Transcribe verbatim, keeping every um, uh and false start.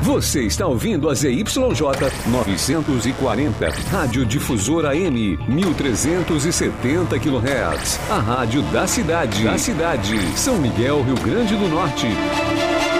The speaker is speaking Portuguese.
Você está ouvindo a Z Y J novecentos e quarenta, Rádio Difusora A M, mil trezentos e setenta quilohertz. A rádio da cidade. Da cidade. São Miguel, Rio Grande do Norte.